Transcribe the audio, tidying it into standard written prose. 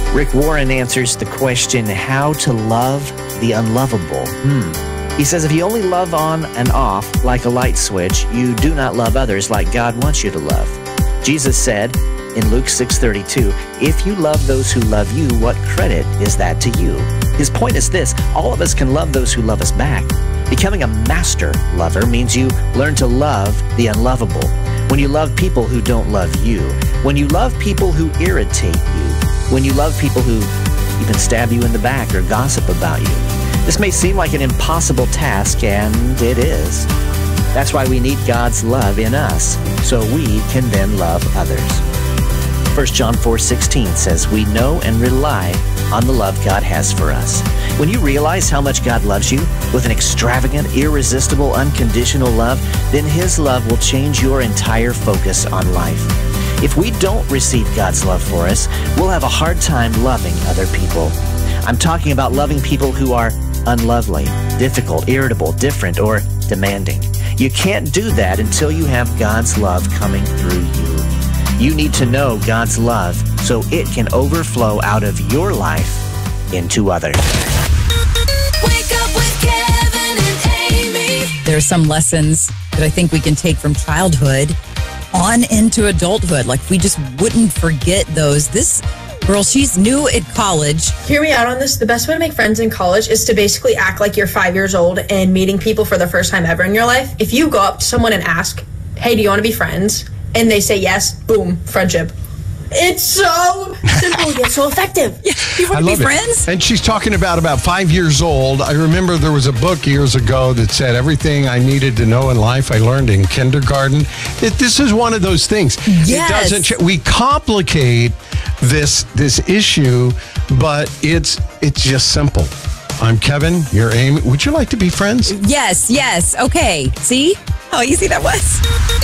Rick Warren answers the question, how to love the unlovable. He says, if you only love on and off like a light switch, you do not love others like God wants you to love. Jesus said in Luke 6:32, if you love those who love you, what credit is that to you? His point is this, all of us can love those who love us back. Becoming a master lover means you learn to love the unlovable. When you love people who don't love you, when you love people who irritate you, when you love people who even stab you in the back or gossip about you. This may seem like an impossible task, and it is. That's why we need God's love in us, so we can then love others. 1 John 4:16 says, we know and rely on the love God has for us. When you realize how much God loves you with an extravagant, irresistible, unconditional love, then His love will change your entire focus on life. If we don't receive God's love for us, we'll have a hard time loving other people. I'm talking about loving people who are unlovely, difficult, irritable, different, or demanding. You can't do that until you have God's love coming through you. You need to know God's love so it can overflow out of your life into others. Wake up with Kevin and Amy. There are some lessons that I think we can take from childhood on into adulthood. Like, we just wouldn't forget those. This girl, she's new at college. Hear me out on this. The best way to make friends in college is to basically act like you're 5 years old and meeting people for the first time ever in your life. If you go up to someone and ask, hey, do you want to be friends? And they say yes, boom, friendship. It's so simple yet so effective. Yeah, you want to be friends? And she's talking about 5 years old. I remember there was a book years ago that said everything I needed to know in life I learned in kindergarten. This is one of those things. Yes. It doesn't. We complicate this issue, but it's just simple. I'm Kevin. You're Amy. Would you like to be friends? Yes. Okay. See how easy that was?